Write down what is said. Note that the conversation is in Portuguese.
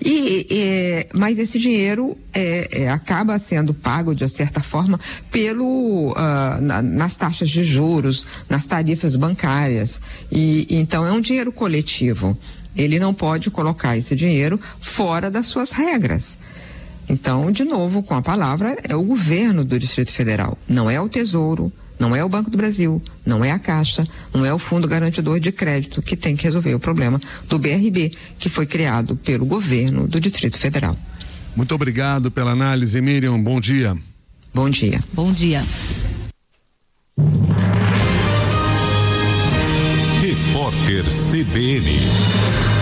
Mas esse dinheiro acaba sendo pago, de certa forma, nas taxas de juros, nas tarifas bancárias. Então é um dinheiro coletivo. Ele não pode colocar esse dinheiro fora das suas regras. Então, de novo, com a palavra, é o governo do Distrito Federal, não é o Tesouro, não é o Banco do Brasil, não é a Caixa, não é o Fundo Garantidor de Crédito que tem que resolver o problema do BRB, que foi criado pelo governo do Distrito Federal. Muito obrigado pela análise, Miriam. Bom dia. Bom dia. Bom dia. Repórter CBN.